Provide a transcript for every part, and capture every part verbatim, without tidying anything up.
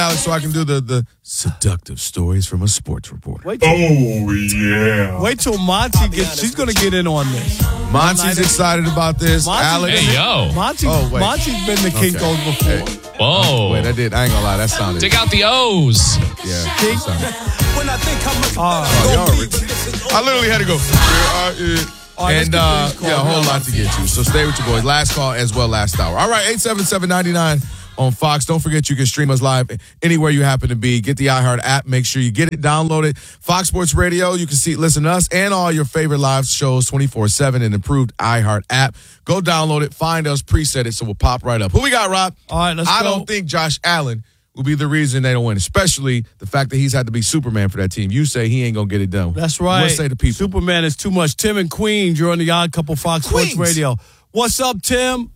Alex, so I can do the, the seductive stories from a sports report. Wait till, Oh, yeah. wait till Monty gets. She's going to get in on this. Monty's excited about this. Monty's Alex. been- Hey, yo. Monty, Oh, wait. Monty's been the Kinko's Okay. before. Whoa. Wait, I did. I ain't gonna lie. That sounded. Take out the O's. Yeah. King- that sounded- Uh, Oh, y'all re- I literally had to go. Yeah, uh, yeah. All right, let's And get uh, to these yeah, a calls. whole lot to get to. So stay with your boys. Last call as well, last hour. All right, eight seven seven, nine nine on Fox. Don't forget you can stream us live anywhere you happen to be. Get the iHeart app. Make sure you get it, download it. Fox Sports Radio. You can see, listen to us and all your favorite live shows twenty-four seven in improved iHeart app. Go download it. Find us. Preset it so we'll pop right up. Who we got, Rob? All right, let's I go. don't think Josh Allen will be the reason they don't win, especially the fact that he's had to be Superman for that team. You say he ain't going to get it done. That's right. What say the people? Superman is too much. Tim and Queens, you're on the Odd Couple Fox Queens. Sports Radio. What's up, Tim?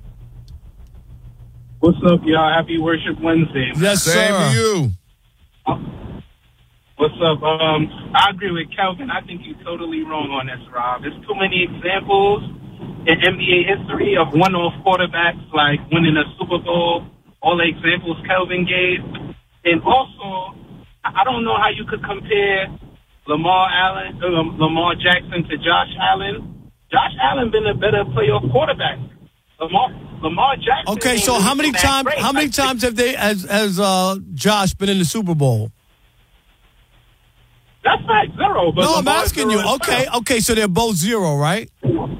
What's up, y'all? Happy Worship Wednesday. Yes, Same sir. to you. What's up? Um, I agree with Kelvin. I think you're totally wrong on this, Rob. There's too many examples in N B A history of one-off quarterbacks like winning a Super Bowl. All the examples Kelvin gave, and also, I don't know how you could compare Lamar Allen, um, Lamar Jackson to Josh Allen. Josh Allen been a better playoff quarterback. Lamar, Lamar Jackson. Okay, so ain't how many that times? great. How many Like, times have they, has, has uh, Josh been in the Super Bowl? That's not zero. But No, I'm Lamar's asking you. zero as Okay, well. okay, so they're both zero, right?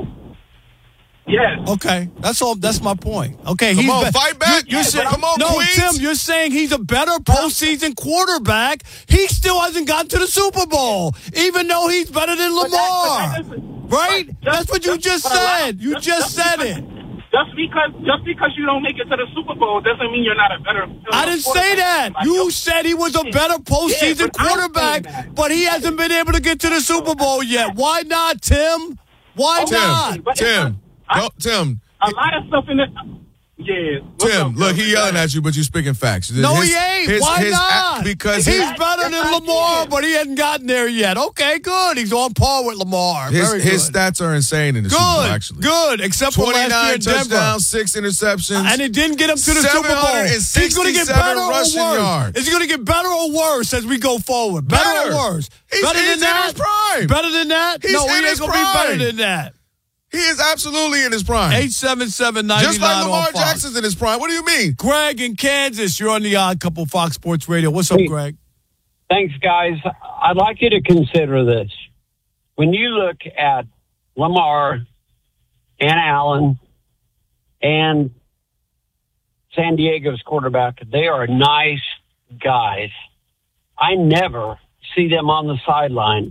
Yes. Okay, that's all. That's my point. Okay, Come he's on, be- fight back. You're, you're Yeah, saying, but come on, no, Queens. Tim. You're saying he's a better postseason quarterback. He still hasn't gotten to the Super Bowl, even though he's better than But that- but Lamar. that doesn't- Right? but That's what you just but a lot- said. You just said because, it. Just because, just because you don't make it to the Super Bowl doesn't mean you're not a better. I didn't say that. Like, You said he was a better postseason Yeah, but I'm quarterback, saying that. but he hasn't been able to get to the Super Bowl yet. Why not, Tim? Why Tim, not? But Tim, I- don't, Tim, a lot of stuff in it. Yeah. What's Tim, up, look, he Kelvin? yelling at you, but you're speaking facts. No, His- he ain't. his- Why his not? act- because he's his, better than Yes, I Lamar, did. but he hasn't gotten there yet. Okay, good. He's on par with Lamar. his, Very his good. stats are insane in the Super Bowl, Good, actually. good. Except for last year twenty-nine in Denver, touchdowns, six interceptions. and it didn't get him to the Super Bowl. He's going to get seven better or worse. rushing yards. Is he going to get better or worse as we go forward? Better, Better. or worse? He's- better he's than in that? his prime. Better than that? He's no, in he ain't his going to be better prime. than that. He is absolutely in his prime. eight seven seven, nine nine Just like Lamar on Fox. Jackson's in his prime. What do you mean? Greg in Kansas, you're on the Odd Couple Fox Sports Radio. What's up, Hey. Greg? Thanks, guys. I'd like you to consider this. When you look at Lamar and Allen and San Diego's quarterback, they are nice guys. I never see them on the sideline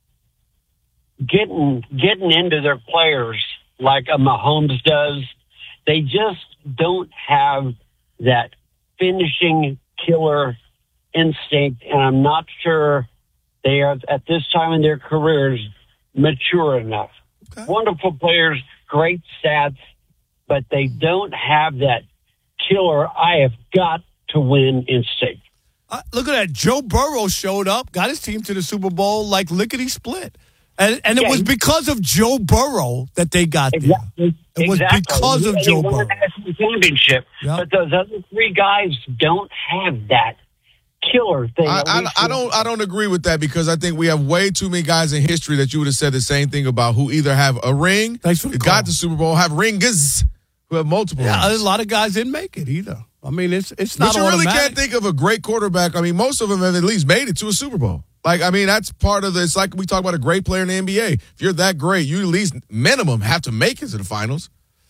getting getting into their players like a Mahomes does. They just don't have that finishing killer instinct, and I'm not sure they are at this time in their careers mature enough. Okay. Wonderful players, great stats, but they don't have that killer I have got to win instinct. Uh, look at that. Joe Burrow showed up, got his team to the Super Bowl like lickety split. And, and it Yeah, was he- because of Joe Burrow that they got there. Exactly. It was exactly. because of And Joe he won Burrow. the national championship, Yep. but those other three guys don't have that killer thing. I, at I, least I don't I don't agree with that because I think we have way too many guys in history that you would have said the same thing about who either have a ring, Thanks for the got call. the Super Bowl, have rings, who have multiple Yeah, a rings. lot of guys didn't make it either. I mean, it's it's not But you really automatic. can't think of a great quarterback. I mean, most of them have at least made it to a Super Bowl. Like, I mean, that's part of the, it's like we talk about a great player in the N B A. If you're that great, you at least minimum have to make it to the finals.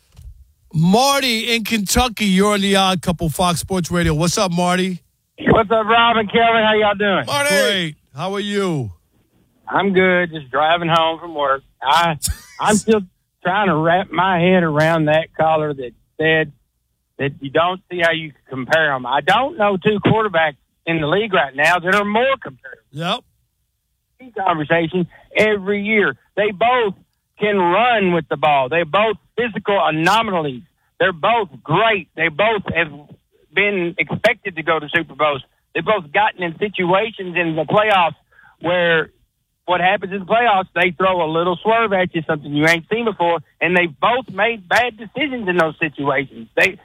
Marty in Kentucky, you're on the Odd Couple Fox Sports Radio. What's up, Marty? What's up, Rob and Kelvin? How y'all doing? Marty! Great. How are you? I'm good. Just driving home from work. I I'm still trying to wrap my head around that caller that said that you don't see how you can compare them. I don't know two quarterbacks in the league right now that are more comparable. Yep. Conversation every year. They both can run with the ball. They're both physical anomalies. They're both great. They both have been expected to go to Super Bowls. They've both gotten in situations in the playoffs where what happens in the playoffs, they throw a little swerve at you, something you ain't seen before, and they've both made bad decisions in those situations. They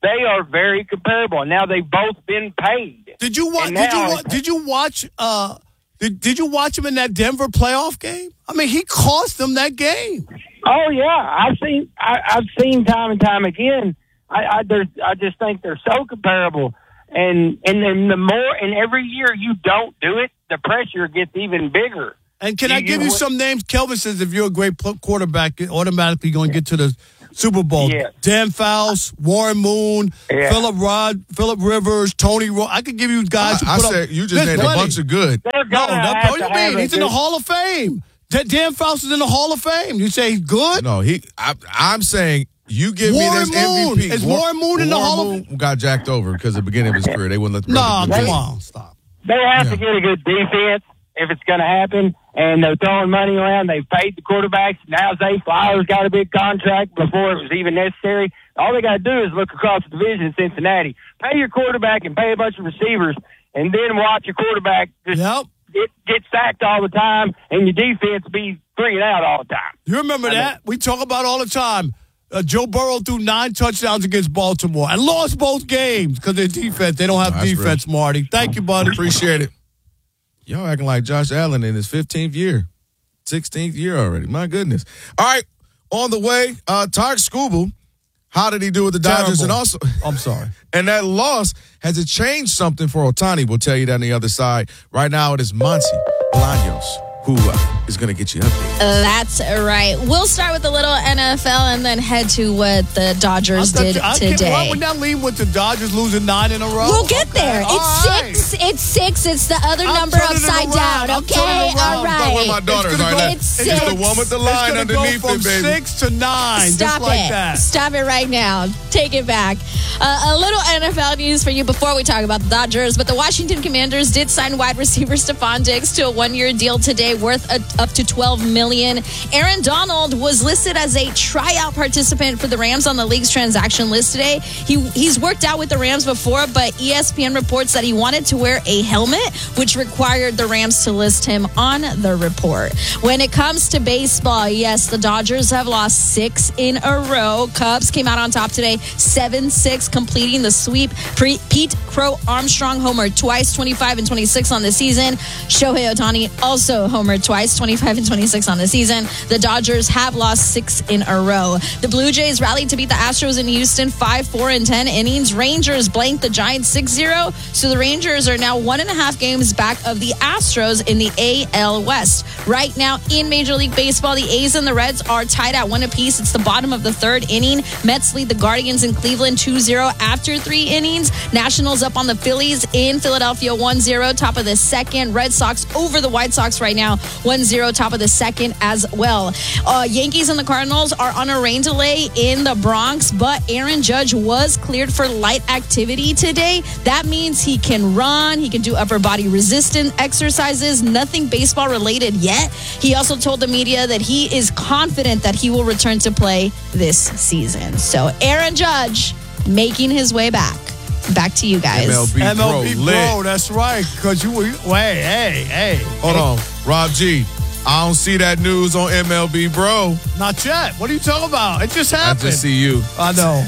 they are very comparable. And now they've both been paid. Did you watch? And Did you now- wa- did you watch? Uh, did Did you watch him in that Denver playoff game? I mean, he cost them that game. Oh yeah, I've seen I, I've seen time and time again. I I, there's, I just think they're so comparable, and and then the more and every year you don't do it, the pressure gets even bigger. And can You- I give you you would- some names? Kelvin says if you're a great pl- quarterback, you're automatically going to get to the Super Bowl. Yeah. Dan Fouts, Warren Moon, Yeah. Philip Rod, Philip Rivers, Tony. Ro- I could give you guys. who I, I put up- said you just There's named plenty. a bunch of good. They're No, gonna no, have what do to you have mean? a He's in the good- Hall of Fame. Dan- Dan Fouts is in the Hall of Fame. You say he's good? No, he. I, I'm saying you give Warren me this Moon. M V P. Is Warren Moon in the Warren Hall of- Moon got jacked over because at the beginning of his career they wouldn't let the Nah, brother come do it. on, stop. They have Yeah. to get a good defense if it's going to happen, and they're throwing money around. They've paid the quarterbacks. Now Zay Flowers got a big contract before it was even necessary. All they got to do is look across the division in Cincinnati, pay your quarterback and pay a bunch of receivers, and then watch your quarterback just Yep. get, get sacked all the time, and your defense be three and out all the time. You remember I that? We talk about all the time. Uh, Joe Burrow threw nine touchdowns against Baltimore and lost both games because their defense. They don't have That's defense, Marty. Thank you, buddy. Appreciate it. Y'all acting like Josh Allen in his fifteenth year, sixteenth year already. My goodness. All right, on the way, uh, Tarek Skubal. How did he do with the Dodgers? Terrible. And also, I'm sorry. and that loss, has it changed something for Ohtani? We'll tell you that on the other side. Right now, it is Monty Bolaños who uh, is going to get you updated. That's right. We'll start with a little N F L and then head to what the Dodgers I thought did you- I can't- today. Why would not leave with the Dodgers losing nine in a row? We'll get Okay, there. all It's right. six. It's six. It's the other I'm number turning it upside around. down. I'm Okay. turning it around. All Don't worry, my right. daughters, It's all gonna right? go- It's It's the six. one with the It's line gonna underneath go from it, baby. six to nine, Stop just like it. that. Stop it right now. Take it back. Uh, a little N F L news for you before we talk about the Dodgers. But the Washington Commanders did sign wide receiver Stephon Diggs to a one-year deal today worth a, up to twelve million dollars. Aaron Donald was listed as a tryout participant for the Rams on the league's transaction list today. He He's worked out with the Rams before, but E S P N reports that he wanted to wear a helmet, which required the Rams to list him on the report. When it comes to baseball, yes, the Dodgers have lost six in a row. Cubs came out on top today, seven six, completing the sweep. Pre- Pete Crow Armstrong homered twice, twenty-five and twenty-six on the season. Shohei Ohtani also homered twice, twenty-five and twenty-six on the season. The Dodgers have lost six in a row. The Blue Jays rallied to beat the Astros in Houston five four in ten innings. Rangers blanked the Giants six zero. So the Rangers are now one and a half games back of the Astros in the A L West. Right now in Major League Baseball, the A's and the Reds are tied at one apiece. It's the bottom of the third inning. Mets lead the Guardians in Cleveland two zero after three innings. Nationals up on the Phillies in Philadelphia one zero, top of the second. Red Sox over the White Sox right now one zero, top of the second as well. Uh, Yankees and the Cardinals are on a rain delay in the Bronx, but Aaron Judge was cleared for light activity today. That means he can run, he can do upper body resistance exercises, nothing baseball related yet. He also told the media that he is confident that he will return to play this season. So Aaron Judge making his way back. Back to you guys. M L B, M L B bro, bro, lit. that's right. Because you were, wait, hey, hey. Hold on, Rob G. I don't see that news on M L B, bro. Not yet. What are you talking about? It just happened. I just see you, I know.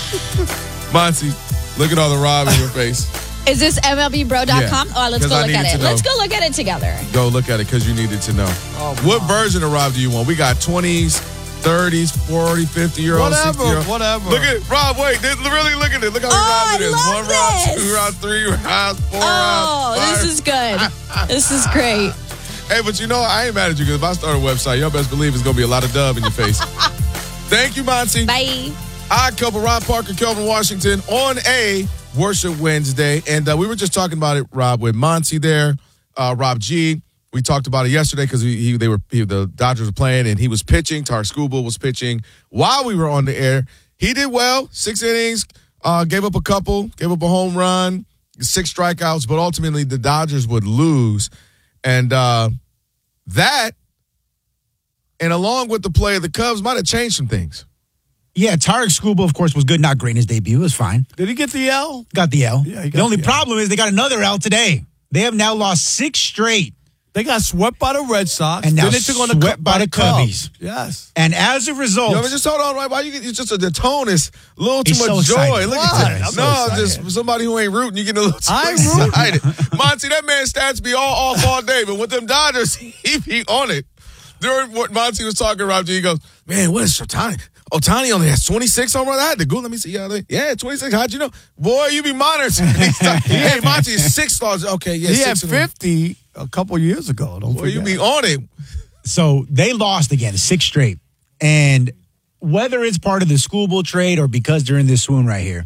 Monty. Look at all the Rob in your face. Is this M L B bro dot com? Yeah, Oh, let's 'cause go I look needed at to it. know. Let's go look at it together. Go look at it because you needed to know. Oh, What version of Rob do you want? We got twenties, thirties, forty, fifty year olds, Whatever, sixty year olds. whatever. Look at Rob. Wait, this, really look at it. Look how many Oh, rounds I it is. love One round, this. two rounds, three rounds, four Oh, rounds. this is good. This is great. Hey, but you know, I ain't mad at you because if I start a website, y'all best believe it's going to be a lot of dub in your face. Thank you, Monty. Bye. Odd Couple, Rob Parker, Kelvin Washington on a Worship Wednesday. And uh, we were just talking about it, Rob, with Monty there, uh, Rob G. We talked about it yesterday because he, he, they were he, the Dodgers were playing and he was pitching. Tarek Skubal was pitching while we were on the air. He did well, six innings, uh, gave up a couple, gave up a home run, six strikeouts, but ultimately the Dodgers would lose. And uh, that, and along with the play of the Cubs, might have changed some things. Yeah, Tarek Skubal, of course, was good. Not great in his debut. It was fine. Did he get the L? Got the L. Yeah, he got the only the L. problem is they got another L today. They have now lost six straight. They got swept by the Red Sox. And now then they took on the swept by the Cubbies. Yes. And as a result, Yo, I mean, just hold on, right? Why you get? It's just a, the tone is a little too He's much so joy. excited. Look Why? at that. I'm so No, excited. just somebody who ain't rooting, you get a little too I ain't excited. Monty, that man stats be all off all day, but with them Dodgers, he be on it. During what Monty was talking, Rob G, he goes, "Man, what is Otani? Otani only has twenty-six home runs. I had to go. Let me see. Yeah, they, yeah, twenty-six. How'd you know? Boy, you be monitoring. Hey, Monty is six stars. Okay, yeah, He six had of them. fifty a couple years ago. Don't Boy, forget. you be on it. so they lost again, six straight. And whether it's part of the schoolboy trade or because they're in this swoon right here,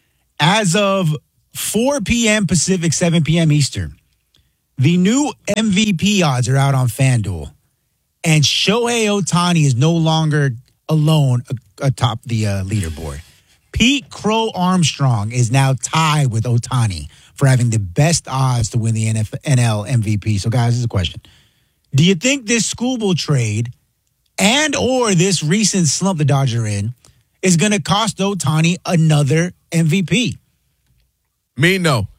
as of four p.m. Pacific, seven p.m. Eastern, the new M V P odds are out on FanDuel. And Shohei Ohtani is no longer alone atop the uh, leaderboard. Pete Crow Armstrong is now tied with Ohtani for having the best odds to win the N F L M V P. So, guys, this is a question. Do you think this schoolboy trade and or this recent slump the Dodgers are in is going to cost Ohtani another M V P? Me, no.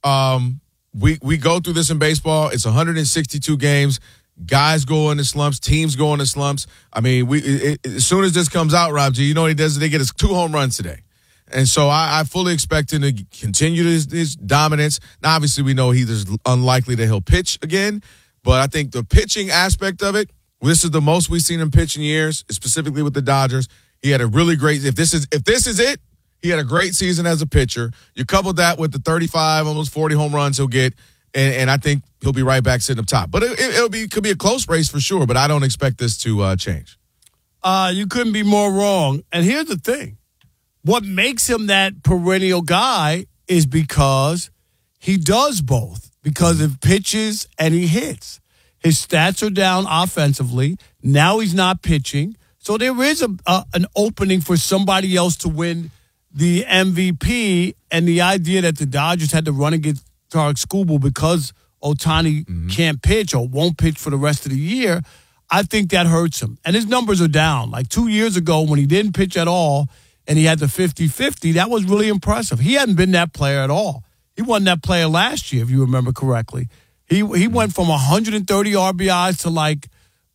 Um, we we go through this in baseball. It's one hundred sixty-two games. Guys go into slumps. Teams go into slumps. I mean, we it, it, as soon as this comes out, Rob G, you know what he does? They get his two home runs today. And so I, I fully expect him to continue his, his dominance. Now, obviously, we know he's unlikely that he'll pitch again. But I think the pitching aspect of it, this is the most we've seen him pitch in years, specifically with the Dodgers. He had a really great – if this is if this is it, he had a great season as a pitcher. You couple that with the thirty-five, almost forty home runs he'll get, and, and I think he'll be right back sitting up top. But it, it'll be could be a close race for sure, but I don't expect this to uh, change. Uh, you couldn't be more wrong. And here's the thing. What makes him that perennial guy is because he does both. Because he pitches and he hits. His stats are down offensively. Now he's not pitching. So there is a, a an opening for somebody else to win the M V P. And the idea that the Dodgers had to run against Tarek Skubal because Ohtani mm-hmm. can't pitch or won't pitch for the rest of the year, I think that hurts him. And his numbers are down. Like two years ago when he didn't pitch at all and he had the fifty-fifty, that was really impressive. He hadn't been that player at all. He wasn't that player last year, if you remember correctly. He he went from one hundred thirty R B Is to like,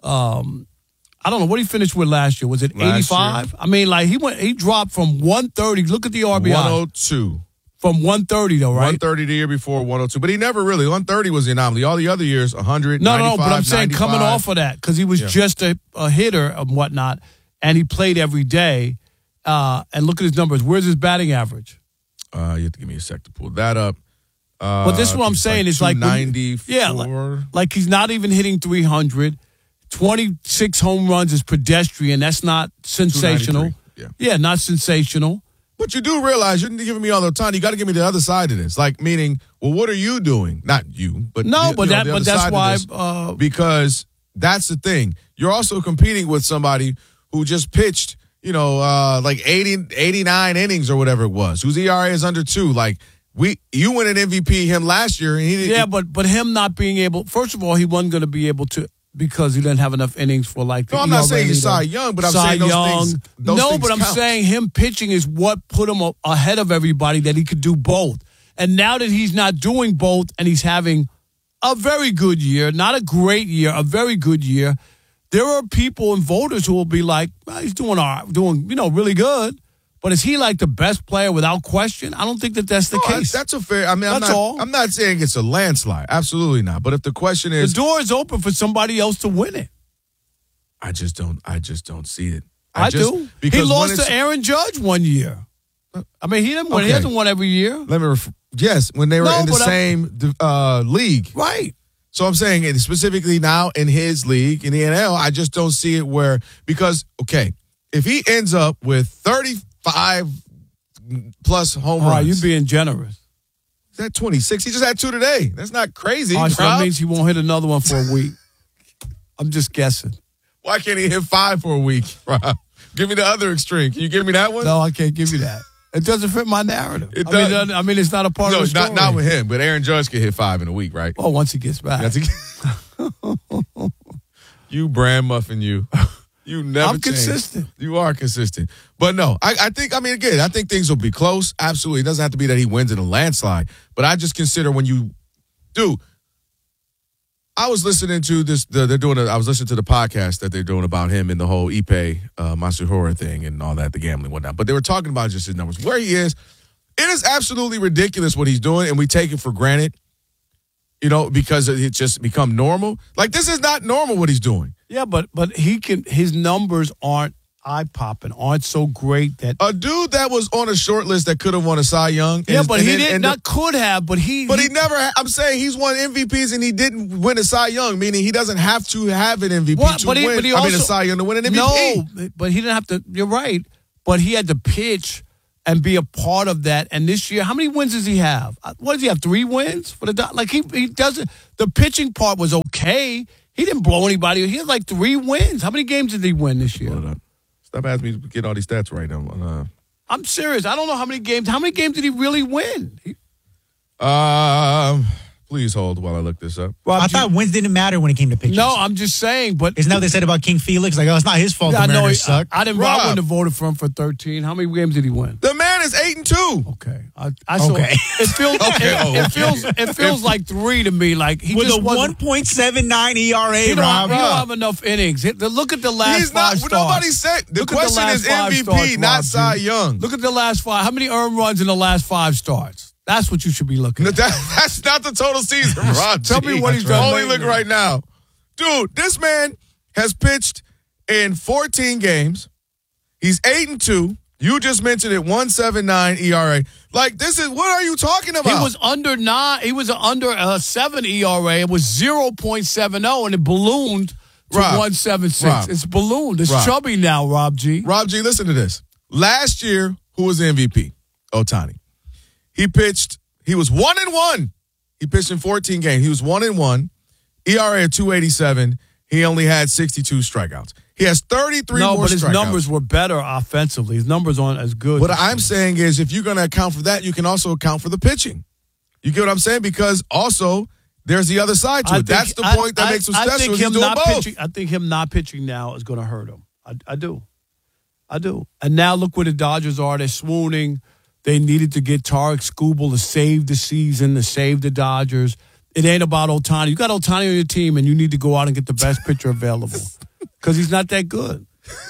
um, I don't know, what he finished with last year? Was it eighty-five? I mean, like he went, he dropped from one thirty. Look at the R B I. one oh two. From one thirty, though, right? one thirty the year before, one oh two. But he never really, one thirty was the anomaly. All the other years, one hundred, No, no, but I'm saying coming off of that, because he was Yeah. just a, a hitter and whatnot, and he played every day. Uh, and look at his numbers. Where's his batting average? Uh, you have to give me a sec to pull that up. Uh, But this is what I'm saying. It's like when you- ninety-four. yeah, like, like he's not even hitting three hundred. twenty-six home runs is pedestrian. That's not sensational. Yeah. Yeah, not sensational. But you do realize you're giving me all the time. You got to give me the other side of this. Like, meaning, well, what are you doing? Not you, but No, the- but you know, that, the but other that's side of why. this. Uh, Because that's the thing. You're also competing with somebody who just pitched, you know, uh, like eighty, eighty-nine innings or whatever it was, whose E R A is under two. Like, we, you win an M V P him last year, and he didn't. yeah, but but him not being able. First of all, he wasn't going to be able to because he didn't have enough innings for like. The No, I'm not E R A saying he's leader. Cy Young, but I'm Cy saying those Young. things. Those no, things but I'm count. saying him pitching is what put him a- ahead of everybody that he could do both. And now that he's not doing both, and he's having a very good year, not a great year, a very good year. There are people and voters who will be like, well, he's doing all right, doing, you know, really good. But is he like the best player without question? I don't think that that's the No, case. That's a fair. I mean, I'm That's not, all. I'm not saying it's a landslide. Absolutely not. But if the question is, the door is open for somebody else to win it. I just don't. I just don't see it. I, just, do. Because He when lost it's- to Aaron Judge one year. I mean, he didn't win. He Okay. hasn't won every year. Let me. Ref- yes, when they were No, in the but I'm- same uh, league. Right. So I'm saying, and specifically now in his league, in the N L, I just don't see it where, because, okay, if he ends up with thirty-five plus home All right, runs, you're being generous. is that twenty-six? He just had two today. That's not crazy. All right, so that Rob. means he won't hit another one for a week. I'm just guessing. Why can't he hit five for a week, Rob? Give me the other extreme. Can you give me that one? No, I can't give you that. It doesn't fit my narrative. It I, mean, does. I mean, it's not a part No, of the story. not, not with him, but Aaron Judge can hit five in a week, right? Oh, once he gets back. That's a- you brand muffin, you. You never I'm change. consistent. You are consistent. But no, I, I think, I mean, again, I think things will be close. Absolutely. It doesn't have to be that he wins in a landslide. But I just consider when you do, I was listening to this. The, they're doing. A, I was listening to the podcast that they're doing about him and the whole Ipe uh, Matsuhora thing and all that, the gambling and whatnot. But they were talking about just his numbers, where he is. It is absolutely ridiculous what he's doing, and we take it for granted. You know, because it just become normal. Like this is not normal what he's doing. Yeah, but but he can. His numbers aren't eye popping, aren't so great that a dude that was on a short list that could have won a Cy Young. Yeah, and, but and he then, didn't. Not could have, but he. But he, he never. I'm saying he's won M V Ps and he didn't win a Cy Young, meaning he doesn't have to have an M V P what? to But he, win. but he I also, mean, a Cy Young to win an M V P. No, but he didn't have to. You're right, but he had to pitch and be a part of that. And this year, how many wins does he have? What does he have? Three wins for the like he he doesn't. The pitching part was okay. He didn't blow anybody. He had like three wins. How many games did he win this year? Hold up. Stop asking me to get all these stats right now. Uh, I'm serious. I don't know how many games. How many games did he really win? He, um, please hold while I look this up. Well, I thought wins didn't matter when it came to pitchers. No, I'm just saying. But isn't that what they said about King Felix? Like, oh, it's not his fault. Yeah, the I know. Mariners He, suck. I, I didn't. Rob. I wouldn't have voted for him for thirteen. How many games did he win? The man is eight and two. Okay. I, I saw, Okay. It feels. Okay, it, oh, it okay. feels. It feels like three to me. Like he With just a wasn't- one point seven nine E R A, He don't, Rob. he don't have enough innings. Hit- the- Look at the last He's five not. starts. Nobody said the Look at the question last is five M V P, starts, not Rob, Cy G. Young. Look at the last five. How many earned runs in the last five starts? That's what you should be looking No, at. that, that's not the total season, Rob. Tell G. me what he's done Only lately. look right now. Dude, this man has pitched in fourteen games. He's eight and two. You just mentioned it, one seventy-nine E R A. Like, this is, what are you talking about? He was under nine. He was under a seven E R A. It was zero point seven oh, and it ballooned to Rob, one seventy-six. Rob, It's ballooned. It's Rob. chubby now, Rob G. Rob G, listen to this. Last year, who was the M V P? Ohtani. He pitched, he was one and one. He pitched in fourteen games. He was one and one. E R A of two eighty-seven. He only had sixty-two strikeouts. He has thirty-three No, more but his strikeouts. numbers were better offensively. His numbers aren't as good. What I'm saying is, if you're going to account for that, you can also account for the pitching. You get what I'm saying? Because also, there's the other side to I it. think- That's the I- point that I- makes him I special. think is He's him doing not both. pitching. I think him not pitching now is going to hurt him. I, I do. I do. And now look where the Dodgers are. They're swooning. They needed to get Tarek Skubal to save the season, to save the Dodgers. It ain't about Ohtani. You got Ohtani on your team, and you need to go out and get the best pitcher available because he's not that good.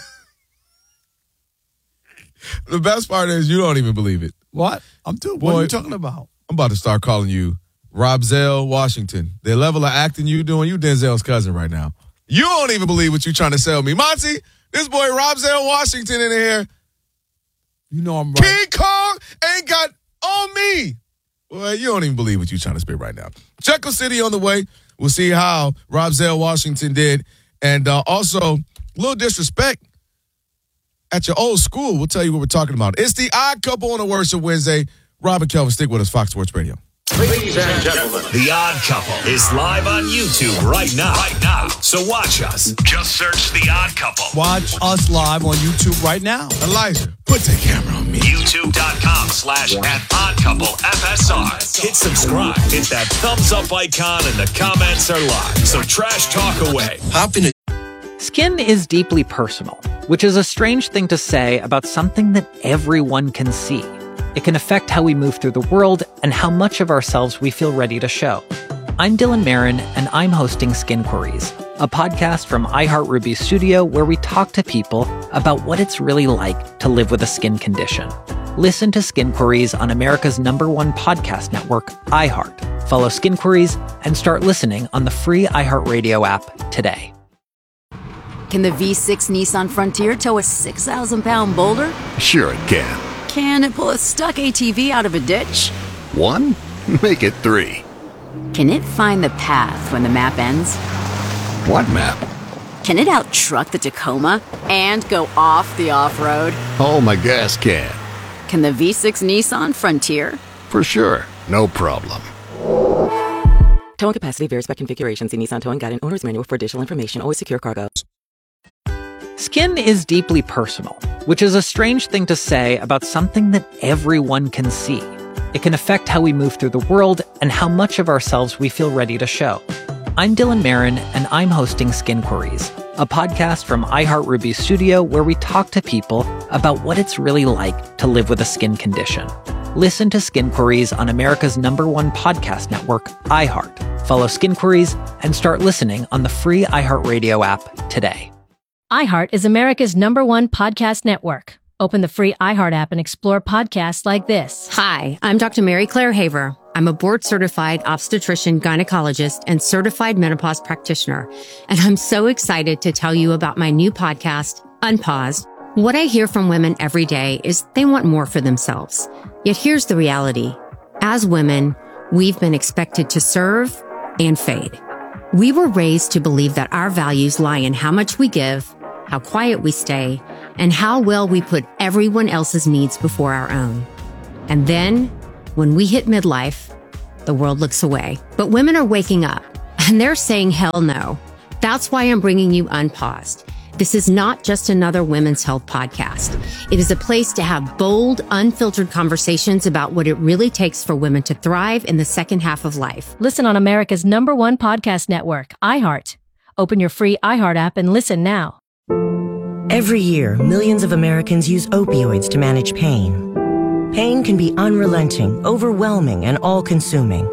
The best part is you don't even believe it. What? I'm doing. Boy, What are you talking about? I'm about to start calling you Robzel Washington. The level of acting you doing, you Denzel's cousin right now. You don't even believe what you're trying to sell me. Monty, this boy Robzel Washington in here. You know I'm right. King Kong ain't got on me. Well, you don't even believe what you're trying to spit right now. Jekyll City on the way. We'll see how Robzel Washington did. And uh, also, a little disrespect at your old school. We'll tell you what we're talking about. It's the Odd Couple on a Worship Wednesday. Rob and Kelvin, stick with us, Fox Sports Radio. Ladies and gentlemen, The Odd Couple is live on YouTube right now. Right now. So watch us. Just search The Odd Couple. Watch us live on YouTube right now. Elijah, put the camera on me. YouTube.com slash at Odd Couple F S R. Hit subscribe. Hit that thumbs up icon and the comments are live. So trash talk away. Hop in a Skin is deeply personal, which is a strange thing to say about something that everyone can see. It can affect how we move through the world and how much of ourselves we feel ready to show. I'm Dylan Marin, and I'm hosting Skin Queries, a podcast from iHeartRuby Studio where we talk to people about what it's really like to live with a skin condition. Listen to Skin Queries on America's number one podcast network, iHeart. Follow Skin Queries and start listening on the free iHeartRadio app today. Can the V six Nissan Frontier tow a six thousand pound boulder? Sure it can. Can it pull a stuck A T V out of a ditch? One? Make it three. Can it find the path when the map ends? What map? Can it out-truck the Tacoma and go off the off-road? Oh, my gas can. Can the V six Nissan Frontier? For sure. No problem. Towing capacity varies by configuration. See Nissan Towing Guide and Owner's Manual for additional information. Always secure cargo. Skin is deeply personal, which is a strange thing to say about something that everyone can see. It can affect how we move through the world and how much of ourselves we feel ready to show. I'm Dylan Marin, and I'm hosting Skin Queries, a podcast from iHeartRuby Studio where we talk to people about what it's really like to live with a skin condition. Listen to Skin Queries on America's number one podcast network, iHeart. Follow Skin Queries and start listening on the free iHeartRadio app today. iHeart is America's number one podcast network. Open the free iHeart app and explore podcasts like this. Hi, I'm Doctor Mary Claire Haver. I'm a board-certified obstetrician, gynecologist, and certified menopause practitioner. And I'm so excited to tell you about my new podcast, Unpaused. What I hear from women every day is they want more for themselves. Yet here's the reality. As women, we've been expected to serve and fade. We were raised to believe that our values lie in how much we give, how quiet we stay, and how well we put everyone else's needs before our own. And then, when we hit midlife, the world looks away. But women are waking up, and they're saying hell no. That's why I'm bringing you Unpaused. This is not just another women's health podcast. It is a place to have bold, unfiltered conversations about what it really takes for women to thrive in the second half of life. Listen on America's number one podcast network, iHeart. Open your free iHeart app and listen now. Every year, millions of Americans use opioids to manage pain. Pain can be unrelenting, overwhelming, and all-consuming.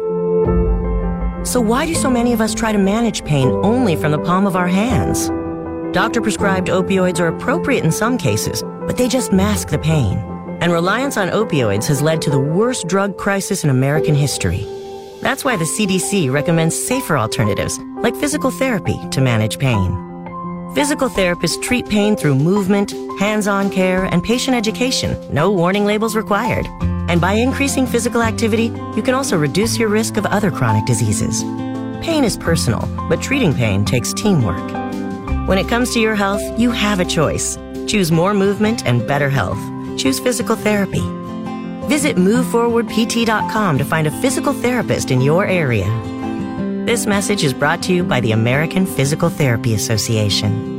So why do so many of us try to manage pain only from the palm of our hands? Doctor-prescribed opioids are appropriate in some cases, but they just mask the pain. And reliance on opioids has led to the worst drug crisis in American history. That's why the C D C recommends safer alternatives, like physical therapy, to manage pain. Physical therapists treat pain through movement, hands-on care, and patient education. No warning labels required. And by increasing physical activity, you can also reduce your risk of other chronic diseases. Pain is personal, but treating pain takes teamwork. When it comes to your health, you have a choice. Choose more movement and better health. Choose physical therapy. Visit move forward p t dot com to find a physical therapist in your area. This message is brought to you by the American Physical Therapy Association.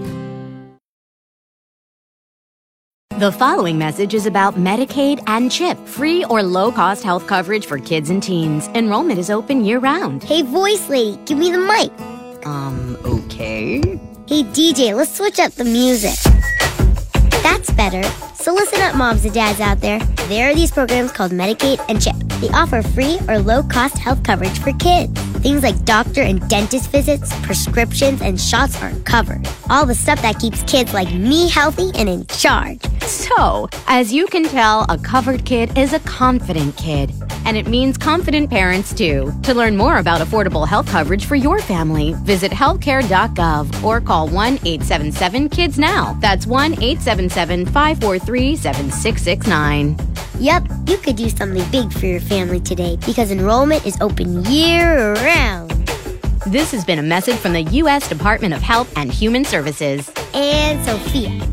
The following message is about Medicaid and CHIP, free or low-cost health coverage for kids and teens. Enrollment is open year-round. Hey, voice lady, give me the mic. Um, okay. Hey, D J, let's switch up the music. That's better. So listen up, moms and dads out there. There are these programs called Medicaid and CHIP. They offer free or low-cost health coverage for kids. Things like doctor and dentist visits, prescriptions, and shots are covered. All the stuff that keeps kids like me healthy and in charge. So, as you can tell, a covered kid is a confident kid. And it means confident parents, too. To learn more about affordable health coverage for your family, visit healthcare dot gov or call one eight seven seven kids now. That's one eight seven seven, five four three, seven six six nine. Yep, you could do something big for your family today because enrollment is open year-round. This has been a message from the U S Department of Health and Human Services. And Sophia.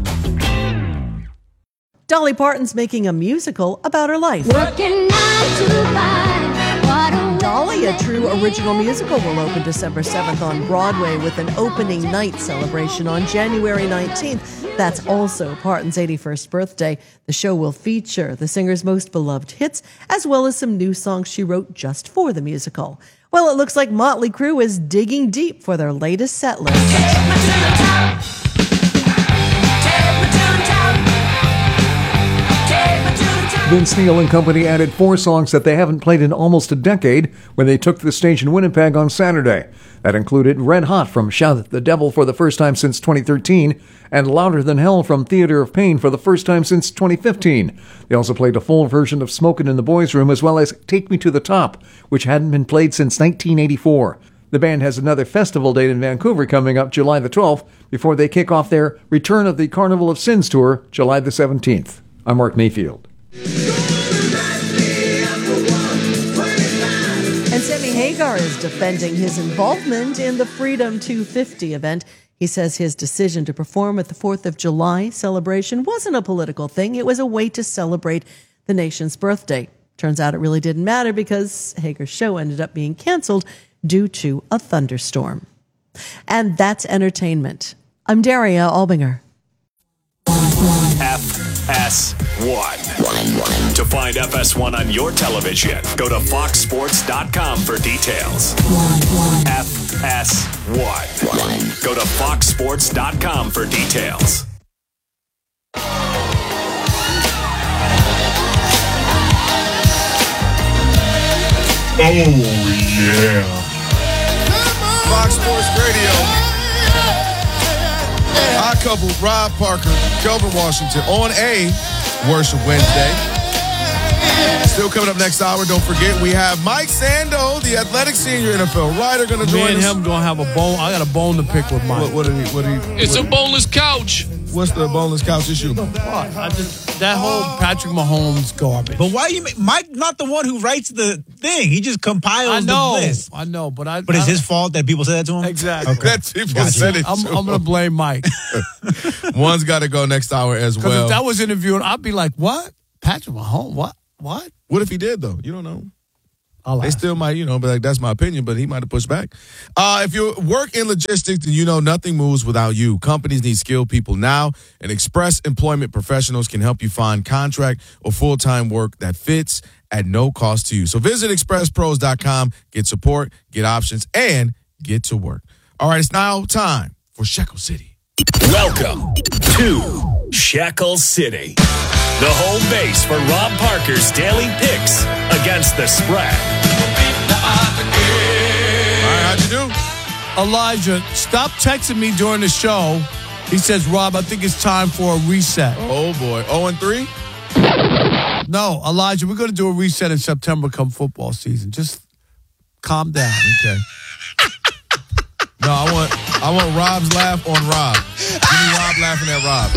Dolly Parton's making a musical about her life. Working nine to five. What a Dolly, a true original musical, will open December seventh on Broadway with an opening night celebration on January nineteenth. That's also Parton's eighty-first birthday. The show will feature the singer's most beloved hits, as well as some new songs she wrote just for the musical. Well, it looks like Motley Crue is digging deep for their latest set list. Take me to the top. Take me to the top. Vince Neil and company added four songs that they haven't played in almost a decade when they took the stage in Winnipeg on Saturday. That included Red Hot from Shout at the Devil for the first time since twenty thirteen and Louder Than Hell from Theater of Pain for the first time since twenty fifteen. They also played a full version of Smokin' in the Boys' Room as well as Take Me to the Top, which hadn't been played since nineteen eighty-four. The band has another festival date in Vancouver coming up July the twelfth before they kick off their Return of the Carnival of Sins tour July the seventeenth. I'm Mark Mayfield. And Sammy Hagar is defending his involvement in the Freedom two fifty event. He says his decision to perform at the fourth of July celebration wasn't a political thing. It was a way to celebrate the nation's birthday. Turns out it really didn't matter because Hagar's show ended up being canceled due to a thunderstorm. And that's entertainment. I'm Daria Albinger. F S one. To find F S one on your television, go to fox sports dot com for details. F S one. Go to fox sports dot com for details. Oh, yeah. Sports Radio. Our couple, Rob Parker, Kelvin Washington, on a Worship Wednesday. Still coming up next hour. Don't forget, we have Mike Sando, the athletic senior N F L writer, going to join Me and us. him gonna have a bone. I got a bone to pick with Mike. What, what did he? What did he? It's what, a boneless couch. What's the boneless couch issue? What? I just that whole Patrick Mahomes garbage. But why you? Mike not the one who writes the thing. He just compiles I know, the list. I know, but I. But it's I, his fault that people say that to him. Exactly. Okay. That people Gotcha. said it. I'm, to I'm gonna him. blame Mike. One's got to go next hour as Because well. if that was interviewing, I'd be like, "What? Patrick Mahomes? What? What? What if he did though? You don't know. I'll They ask. still might, you know, be like, that's my opinion, but he might have pushed back. Uh, if you work in logistics, then you know nothing moves without you. Companies need skilled people now, and Express Employment Professionals can help you find contract or full-time work that fits at no cost to you. So visit express pros dot com, get support, get options, and get to work. All right, it's now time for Shekel City. Welcome to Shekel City, the home base for Rob Parker's daily picks against the spread. All right, how'd you do? Elijah, stop texting me during the show. He says, "Rob, I think it's time for a reset." Oh, boy. oh and three? No, Elijah, we're going to do a reset in September come football season. Just calm down. Okay. No, I want I want Rob's laugh on Rob. Give me Rob laughing at Rob.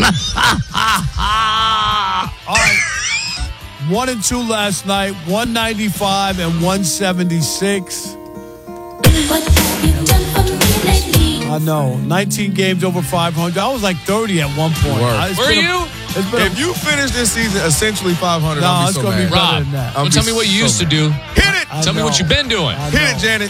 All right. One and two last night, one ninety-five and one seventy-six. I know. nineteen games over five hundred. I was like thirty at one point. Word. I- it's Were been a- you? it's been a- If you finish this season essentially five hundred, No, I'll be it's so gonna be mad. better Rob, than that. I'll well, tell be me what you so used to mad. do. Hit it! I Tell me know. what you've been doing. I Hit know. it, Janet.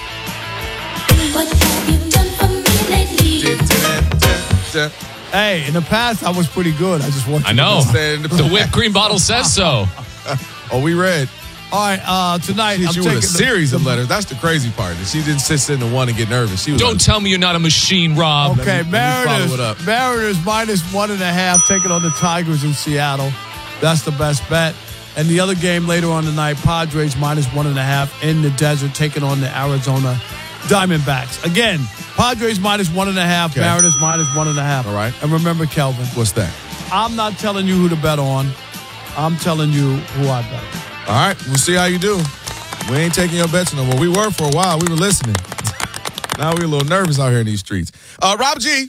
Hey, in the past, I was pretty good. I just want you I know. to know. The whipped cream bottle says so. Oh, we read. All right, uh, tonight, Hit I'm you taking with a the- series the, of letters. That's the crazy part. She didn't sit in the one and get nervous. She was Don't like, tell me you're not a machine, Rob. Okay, Let me- let me follow Mariners, it up. Mariners minus one and a half, taking on the Tigers in Seattle. That's the best bet. And the other game later on tonight, Padres minus one and a half in the desert, taking on the Arizona Diamondbacks. Again, Padres minus one and a half, Okay. Mariners minus one and a half. All right. And remember, Kelvin, What's that? I'm not telling you who to bet on. I'm telling you who I bet on. All right, we'll see how you do. We ain't taking your bets no more. We were for a while. We were listening. Now we're a little nervous out here in these streets. Uh, Rob G,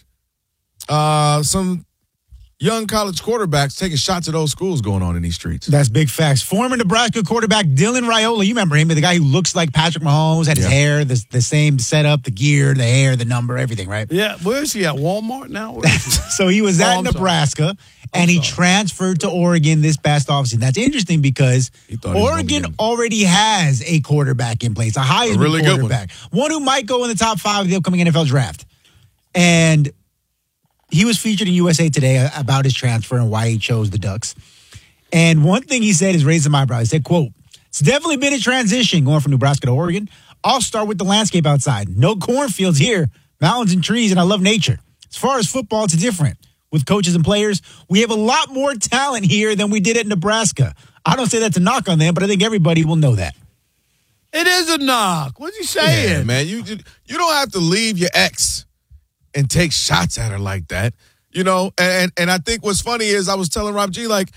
uh, some young college quarterbacks taking shots at old schools going on in these streets. That's big facts. Former Nebraska quarterback Dylan Raiola, you remember him, the guy who looks like Patrick Mahomes, had his Yeah. hair, the, the same setup, the gear, the hair, the number, everything, right? Yeah, where is he at? Walmart now? Where is he? So he was Oh, at I'm sorry. Nebraska, and he transferred to Oregon this past offseason. That's interesting because He thought he was gonna Oregon get him. already has a quarterback in place, a Heisman A really good one. quarterback, one who might go in the top five of the upcoming N F L draft. And he was featured in U S A Today about his transfer and why he chose the Ducks. And one thing he said is raising my eyebrows. He said, quote, "It's definitely been a transition going from Nebraska to Oregon. I'll start with the landscape outside. No cornfields here, mountains and trees, and I love nature. As far as football, it's different. With coaches and players, we have a lot more talent here than we did at Nebraska. I don't say that to knock on them, but I think everybody will know that." It is a knock. What's he saying? Yeah, man, you you you don't have to leave your ex and take shots at her like that, you know. And and I think what's funny is I was telling Rob G, like,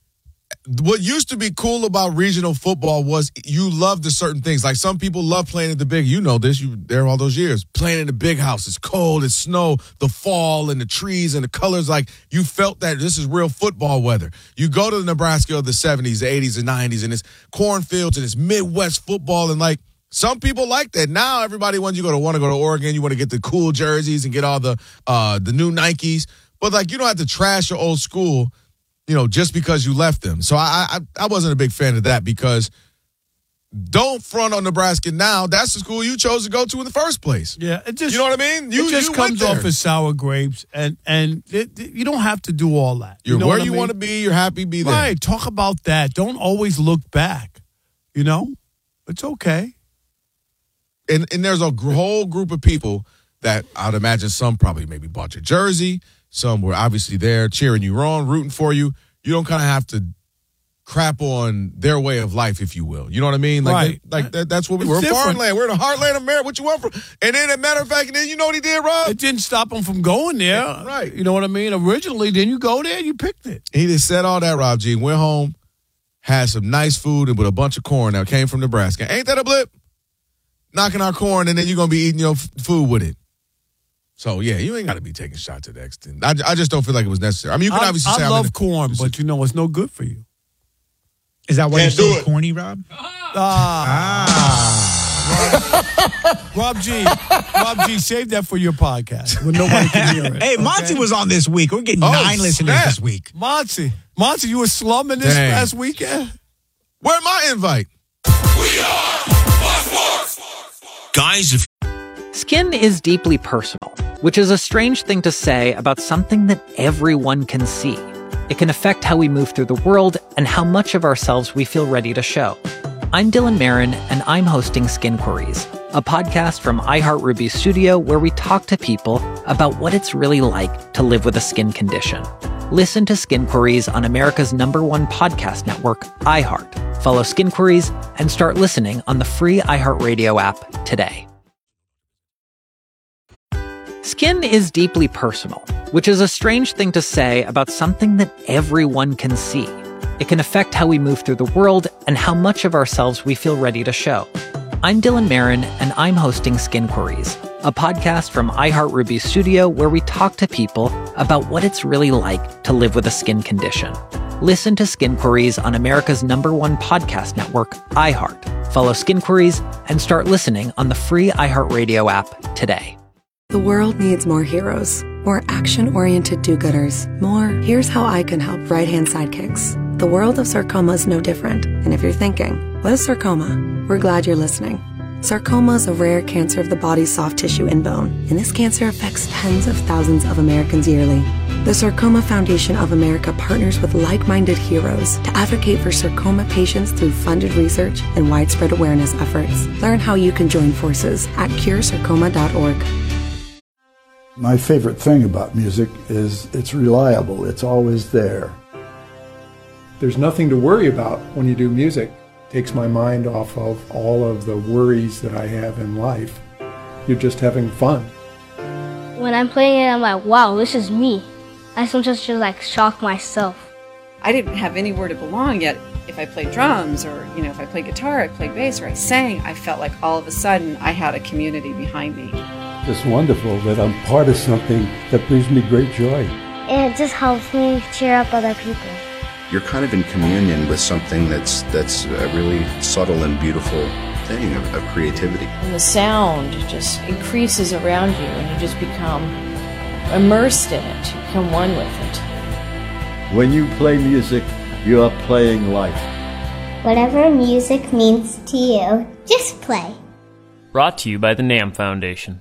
what used to be cool about regional football was you loved the certain things. Like some people love playing at the big. You know this. You were there all those years playing in the big house. It's cold. It's snow. The fall and the trees and the colors. Like you felt that this is real football weather. You go to the Nebraska of the seventies, the eighties, and nineties, and it's cornfields and it's Midwest football and like. Some people like that. Now everybody wants you to go to want to go to Oregon. You want to get the cool jerseys and get all the uh, the new Nikes. But like you don't have to trash your old school, you know, just because you left them. So I I, I wasn't a big fan of that because don't front on Nebraska now. That's the school you chose to go to in the first place. Yeah, it just You know what I mean? You it just you comes went off there. as sour grapes, and and it, it- you don't have to do all that. You're know where what I you mean? want to be. You're happy. Be there. Right. Talk about that. Don't always look back. You know, it's okay. And and there's a gr- whole group of people that I'd imagine some probably maybe bought your jersey. Some were obviously there cheering you on, rooting for you. You don't kind of have to crap on their way of life, if you will. You know what I mean? Like, Right. they- like that, that's what we It's were. We're different. foreign land. We're in the heartland of America. What you want from? And then, as a matter of fact, and then you know what he did, Rob? It didn't stop him from going there. Right. You know what I mean? Originally, then you go there and you picked it. He just said all that, Rob G. Went home, had some nice food and with a bunch of corn that came from Nebraska. Ain't that a blip? Knocking our corn, and then you're going to be eating your f- food with it. So, yeah, you ain't got to be taking shots at the extent. I, I just don't feel like it was necessary. I mean, you can I, obviously I say... love mean, corn, but you know it's no good for you. Is that why Can't you're do so it. corny, Rob? Ah. Rob, Rob G. Rob G, save that for your podcast when nobody can hear it. Hey, Monty was on this week. We're getting Oh, nine listeners snap. this week. Monty. Monty, you were slumming this Dang. last weekend? Where my invite? Guys, if Skin is deeply personal, which is a strange thing to say about something that everyone can see. It can affect how we move through the world and how much of ourselves we feel ready to show. I'm Dylan Marin, and I'm hosting Skin Queries, a podcast from iHeartRuby Studio where we talk to people about what it's really like to live with a skin condition. Listen to Skin Queries on America's number one podcast network, iHeart. Follow Skin Queries and start listening on the free iHeartRadio app today. Skin is deeply personal, which is a strange thing to say about something that everyone can see. It can affect how we move through the world and how much of ourselves we feel ready to show. I'm Dylan Marin, and I'm hosting Skin Queries, a podcast from iHeartRuby Studio where we talk to people about what it's really like to live with a skin condition. Listen to Skin Queries on America's number one podcast network, iHeart. Follow Skin Queries and start listening on the free iHeartRadio app today. The world needs more heroes, more action-oriented do-gooders, more here's how I can help right-hand sidekicks. The world of sarcoma is no different. And if you're thinking, what is sarcoma? We're glad you're listening. Sarcoma is a rare cancer of the body's soft tissue and bone, and this cancer affects tens of thousands of Americans yearly. The Sarcoma Foundation of America partners with like-minded heroes to advocate for sarcoma patients through funded research and widespread awareness efforts. Learn how you can join forces at cure sarcoma dot org. My favorite thing about music is it's reliable. It's always there. There's nothing to worry about when you do music. Takes my mind off of all of the worries that I have in life. You're just having fun. When I'm playing it, I'm like, wow, this is me. I sometimes just like shock myself. I didn't have anywhere to belong yet. If I played drums or, you know, if I played guitar, I played bass, or I sang, I felt like all of a sudden I had a community behind me. It's wonderful that I'm part of something that brings me great joy. And it just helps me cheer up other people. You're kind of in communion with something that's that's a really subtle and beautiful thing of, of creativity. And the sound just increases around you, and you just become immersed in it. You become one with it. When you play music, you are playing life. Whatever music means to you, just play. Brought to you by the NAM Foundation.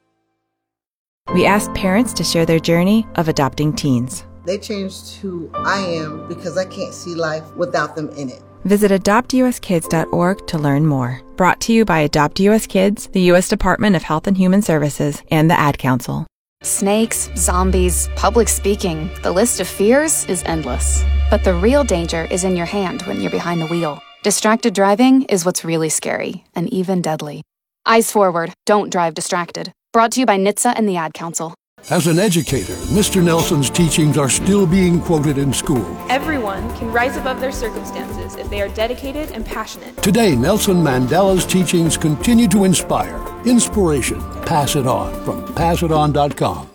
We asked parents to share their journey of adopting teens. They changed who I am because I can't see life without them in it. Visit adopt u s kids dot org to learn more. Brought to you by Adopt U S Kids, the U S Department of Health and Human Services, and the Ad Council. Snakes, zombies, public speaking. The list of fears is endless. But the real danger is in your hand when you're behind the wheel. Distracted driving is what's really scary and even deadly. Eyes forward. Don't drive distracted. Brought to you by N H T S A and the Ad Council. As an educator, Mister Nelson's teachings are still being quoted in school. Everyone can rise above their circumstances if they are dedicated and passionate. Today, Nelson Mandela's teachings continue to inspire. Inspiration. Pass it on from pass it on dot com.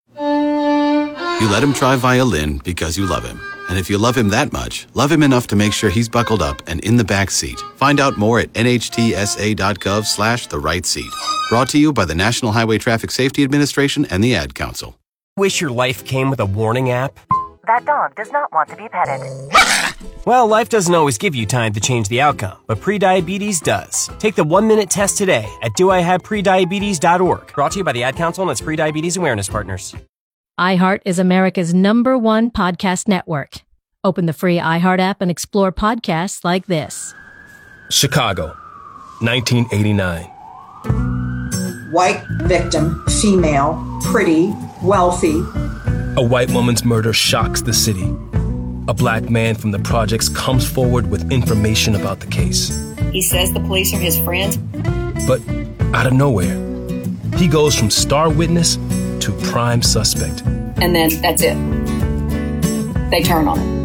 You let him try violin because you love him. And if you love him that much, love him enough to make sure he's buckled up and in the back seat. Find out more at N H T S A dot gov slash the right seat. Brought to you by the National Highway Traffic Safety Administration and the Ad Council. Wish your life came with a warning app? That dog does not want to be petted. Well, life doesn't always give you time to change the outcome, but prediabetes does. Take the one-minute test today at do I have prediabetes dot org. Brought to you by the Ad Council and its prediabetes awareness partners. iHeart is America's number one podcast network. Open the free iHeart app and explore podcasts like this. Chicago, nineteen eighty-nine. White victim, female, pretty, wealthy. A white woman's murder shocks the city. A black man from the projects comes forward with information about the case. He says the police are his friends. But out of nowhere, he goes from star witness to prime suspect. And then that's it. They turn on him.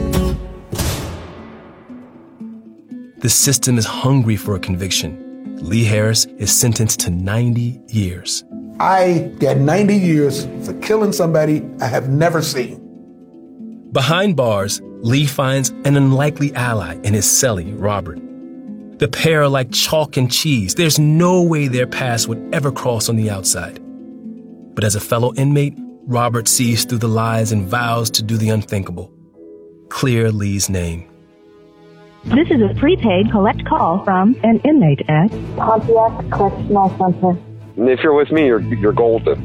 The system is hungry for a conviction. Lee Harris is sentenced to ninety years. I got ninety years for killing somebody I have never seen. Behind bars, Lee finds an unlikely ally in his cellie, Robert. The pair are like chalk and cheese. There's no way their paths would ever cross on the outside. But as a fellow inmate, Robert sees through the lies and vows to do the unthinkable. Clear Lee's name. This is a prepaid collect call from an inmate at Pontiac Correctional Center. If you're with me, you're, you're golden.